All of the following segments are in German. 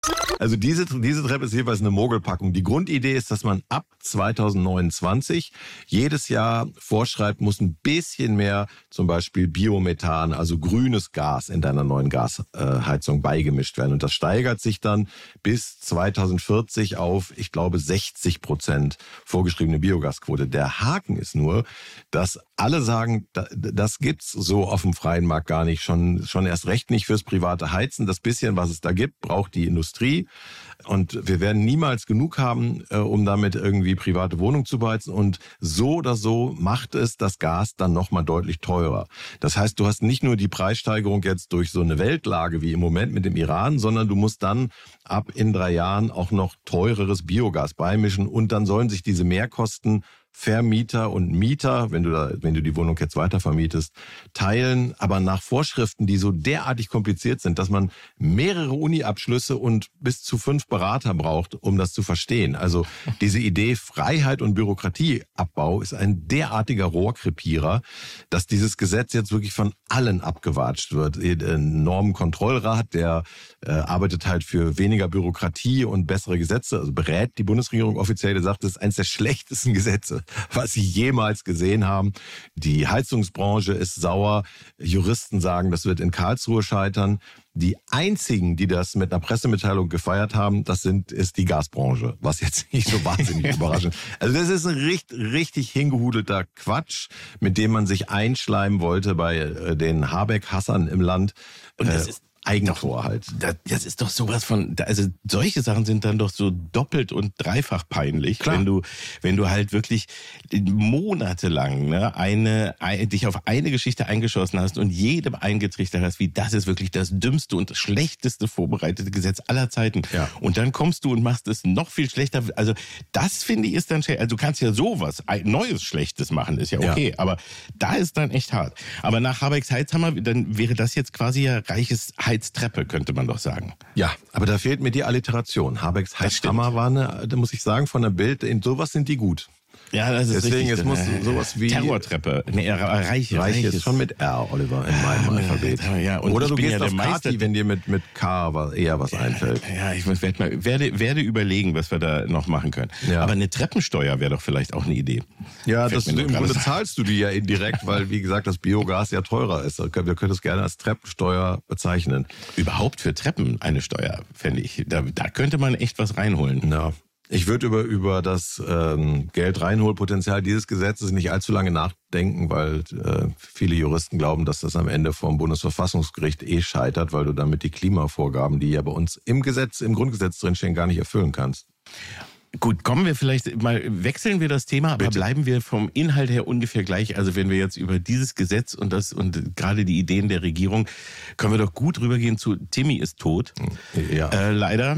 Also diese Treppe ist jeweils eine Mogelpackung. Die Grundidee ist, dass man ab 2029 jedes Jahr vorschreibt, muss ein bisschen mehr zum Beispiel Biomethan, also grünes Gas in deiner neuen Gasheizung beigemischt werden. Und das steigert sich dann bis 2040 auf, ich glaube, 60% vorgeschriebene Biogasquote. Der Haken ist nur, dass alle sagen, das gibt's so auf dem freien Markt gar nicht. Schon erst recht nicht fürs private Heizen. Das bisschen, was es da gibt, braucht die Industrie. Und wir werden niemals genug haben, um damit irgendwie private Wohnungen zu beheizen. Und so oder so macht es das Gas dann nochmal deutlich teurer. Das heißt, du hast nicht nur die Preissteigerung jetzt durch so eine Weltlage wie im Moment mit dem Iran, sondern du musst dann ab in 3 Jahren auch noch teureres Biogas beimischen. Und dann sollen sich diese Mehrkosten Vermieter und Mieter, wenn du die Wohnung jetzt weiter vermietest, teilen, aber nach Vorschriften, die so derartig kompliziert sind, dass man mehrere Uni-Abschlüsse und bis zu 5 Berater braucht, um das zu verstehen. Also diese Idee Freiheit und Bürokratieabbau ist ein derartiger Rohrkrepierer, dass dieses Gesetz jetzt wirklich von allen abgewatscht wird. Ein Normenkontrollrat, der arbeitet halt für weniger Bürokratie und bessere Gesetze, also berät die Bundesregierung offiziell, der sagt, das ist eines der schlechtesten Gesetze, was sie jemals gesehen haben. Die Heizungsbranche ist sauer. Juristen sagen, das wird in Karlsruhe scheitern. Die einzigen, die das mit einer Pressemitteilung gefeiert haben, ist die Gasbranche, was jetzt nicht so wahnsinnig überraschend. Also das ist ein richtig hingehudelter Quatsch, mit dem man sich einschleimen wollte bei den Habeck-Hassern im Land. Und das ist Eigentor halt. Das ist doch sowas von, also solche Sachen sind dann doch so doppelt und dreifach peinlich, Klar. wenn du halt wirklich monatelang dich auf eine Geschichte eingeschossen hast und jedem eingetrichtert hast, wie das ist wirklich das dümmste und das schlechteste vorbereitete Gesetz aller Zeiten. Ja. Und dann kommst du und machst es noch viel schlechter. Also das finde ich ist dann schlecht. Also du kannst ja sowas, Neues Schlechtes machen, ist ja okay. Ja. Aber da ist dann echt hart. Aber nach Habecks Heizhammer, dann wäre das jetzt quasi ja reiches Heiztreppe, könnte man doch sagen. Ja, aber da fehlt mir die Alliteration. Habecks Heizhammer war da muss ich sagen, von der Bild, in sowas sind die gut. Ja, das ist deswegen, richtig. Es muss sowas wie Terrortreppe. Reich ist schon mit R, Oliver, in meinem Alphabet. Ja, und oder du gehst ja auf Kati, wenn dir mit K eher was einfällt. Ja, ich werde überlegen, was wir da noch machen können. Ja. Aber eine Treppensteuer wäre doch vielleicht auch eine Idee. Ja, im Grunde zahlst du die ja indirekt, weil, wie gesagt, das Biogas ja teurer ist. Wir können es gerne als Treppensteuer bezeichnen. Überhaupt für Treppen eine Steuer, fände ich. Da könnte man echt was reinholen. Ja. Ich würde über das Geld-Reinholpotenzial dieses Gesetzes nicht allzu lange nachdenken, weil viele Juristen glauben, dass das am Ende vom Bundesverfassungsgericht scheitert, weil du damit die Klimavorgaben, die ja bei uns im Grundgesetz drinstehen, gar nicht erfüllen kannst. Gut, wechseln wir das Thema, aber Bitte. Bleiben wir vom Inhalt her ungefähr gleich. Also wenn wir jetzt über dieses Gesetz und gerade die Ideen der Regierung, können wir doch gut rübergehen zu Timmy ist tot. Ja. Leider.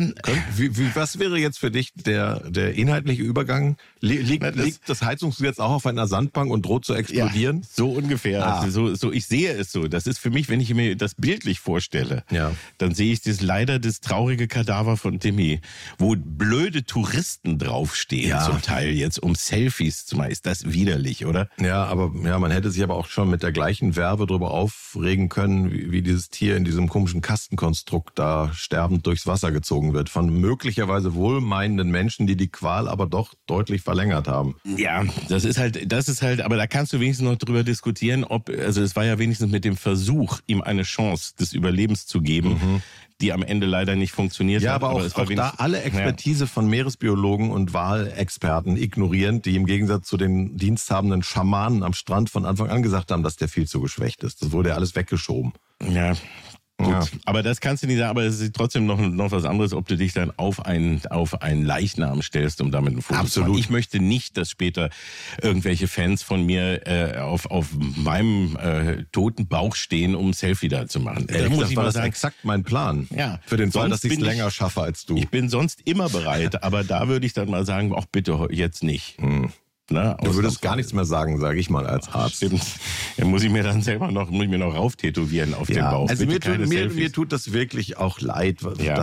Was wäre jetzt für dich der inhaltliche Übergang? Liegt das Heizungsgesetz auch auf einer Sandbank und droht zu explodieren? Ja, so ungefähr. Also ich sehe es so. Das ist für mich, wenn ich mir das bildlich vorstelle, dann sehe ich das traurige Kadaver von Timmy, wo blöde Touristen draufstehen, zum Teil jetzt, um Selfies zu machen. Ist das widerlich, oder? Ja, man hätte sich aber auch schon mit der gleichen Verve drüber aufregen können, wie dieses Tier in diesem komischen Kastenkonstrukt da sterbend durchs Wasser gezogen wird. Von möglicherweise wohlmeinenden Menschen, die Qual aber doch deutlich verlängert haben. Ja, das ist halt, aber da kannst du wenigstens noch drüber diskutieren, es war ja wenigstens mit dem Versuch, ihm eine Chance des Überlebens zu geben, die am Ende leider nicht funktioniert hat. Aber auch da alle Expertise von Meeresbiologen und Walexperten ignorierend, die im Gegensatz zu den diensthabenden Schamanen am Strand von Anfang an gesagt haben, dass der viel zu geschwächt ist. Das wurde ja alles weggeschoben. Ja. Gut, aber das kannst du nicht sagen, aber es ist trotzdem noch was anderes, ob du dich dann auf einen Leichnam stellst, um damit ein Foto zu machen. Ich möchte nicht, dass später irgendwelche Fans von mir auf meinem toten Bauch stehen, um ein Selfie da zu machen. Das war exakt mein Plan. Ja. Für den Fall, dass ich es länger schaffe als du. Ich bin sonst immer bereit, aber da würde ich dann mal sagen, auch bitte jetzt nicht. Du würdest gar nichts mehr sagen, sage ich mal als Arzt. Stimmt. Dann muss ich mir dann selber noch rauftätowieren auf den Bauch. Also mir tut das wirklich auch leid,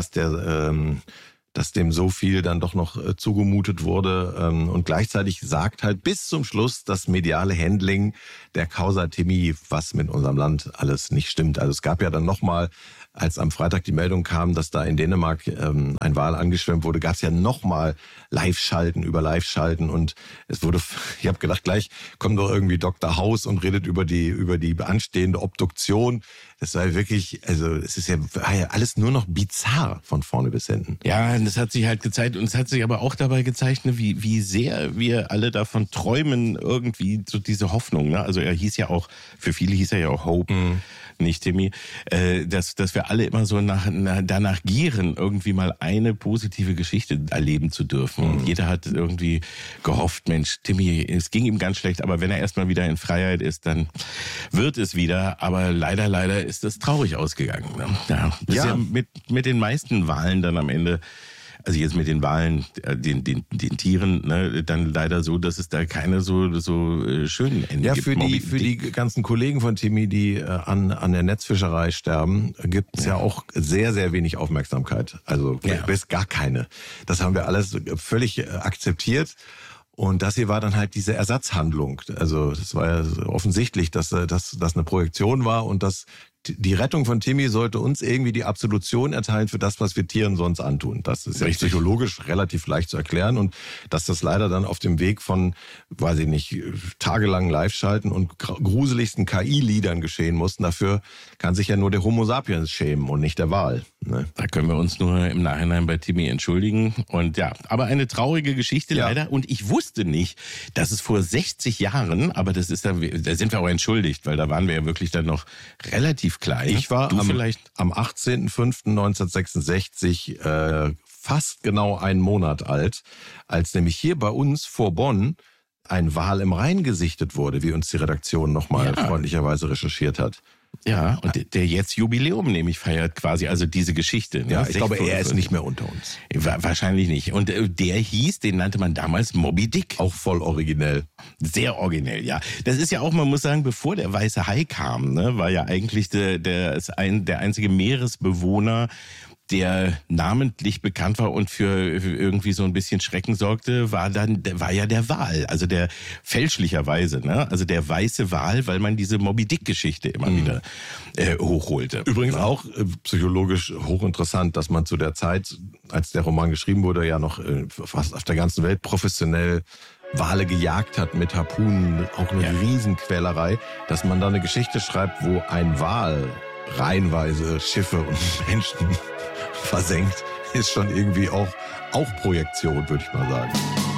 dass dem so viel dann doch noch zugemutet wurde. Und gleichzeitig sagt halt bis zum Schluss das mediale Handling der Causa Timmy, was mit unserem Land alles nicht stimmt. Also es gab ja dann nochmal als am Freitag die Meldung kam, dass da in Dänemark ein Wal angeschwemmt wurde, gab es ja nochmal Live-Schalten über Live-Schalten und es wurde, ich habe gedacht, gleich kommt doch irgendwie Dr. House und redet über die anstehende Obduktion. Das war wirklich, also es ist war ja alles nur noch bizarr von vorne bis hinten. Ja, das hat sich halt gezeigt und es hat sich aber auch dabei gezeigt, wie sehr wir alle davon träumen, irgendwie so diese Hoffnung. Ne? Also für viele hieß er ja auch Hope, nicht Timmy, dass wir alle immer so danach gieren, irgendwie mal eine positive Geschichte erleben zu dürfen. Und jeder hat irgendwie gehofft, Mensch, Timmy, es ging ihm ganz schlecht, aber wenn er erstmal wieder in Freiheit ist, dann wird es wieder. Aber leider ist das traurig ausgegangen. Ne? Ja, das ist ja mit den meisten Wahlen dann am Ende, also jetzt mit den Wahlen, den Tieren, ne, dann leider so, dass es da keine so schönen Ende gibt. Ja, für die ganzen Kollegen von Timmy, die an der Netzfischerei sterben, gibt es ja auch sehr, sehr wenig Aufmerksamkeit. Also bis gar keine. Das haben wir alles völlig akzeptiert. Und das hier war dann halt diese Ersatzhandlung. Also das war ja offensichtlich, dass das eine Projektion war und dass die Rettung von Timmy sollte uns irgendwie die Absolution erteilen für das, was wir Tieren sonst antun. Das ist ja psychologisch relativ leicht zu erklären und dass das leider dann auf dem Weg von, weiß ich nicht, tagelangen Live-Schalten und gruseligsten KI-Liedern geschehen mussten. Dafür kann sich ja nur der Homo sapiens schämen und nicht der Wal. Ne? Da können wir uns nur im Nachhinein bei Timmy entschuldigen. Und ja, aber eine traurige Geschichte leider. Und ich wusste nicht, dass es vor 60 Jahren, aber da sind wir auch entschuldigt, weil da waren wir ja wirklich dann noch relativ klein. Ich war am 18.05.1966 fast genau einen Monat alt, als nämlich hier bei uns vor Bonn ein Wal im Rhein gesichtet wurde, wie uns die Redaktion nochmal freundlicherweise recherchiert hat. Ja, und der jetzt Jubiläum nämlich feiert quasi, also diese Geschichte. Ne? Ja, ich glaube, er ist nicht mehr unter uns. Wahrscheinlich nicht. Und den nannte man damals Moby Dick. Auch voll originell. Sehr originell, ja. Das ist ja auch, man muss sagen, bevor der weiße Hai kam, ne, war ja eigentlich der einzige Meeresbewohner, der namentlich bekannt war und für irgendwie so ein bisschen Schrecken sorgte, war ja der Wal, also der fälschlicherweise, ne, also der weiße Wal, weil man diese Moby-Dick-Geschichte immer wieder hochholte. Übrigens auch psychologisch hochinteressant, dass man zu der Zeit, als der Roman geschrieben wurde, ja noch fast auf der ganzen Welt professionell Wale gejagt hat mit Harpunen, auch eine Riesenquälerei, dass man da eine Geschichte schreibt, wo ein Wal reihenweise Schiffe und Menschen versenkt, ist schon irgendwie auch Projektion, würde ich mal sagen.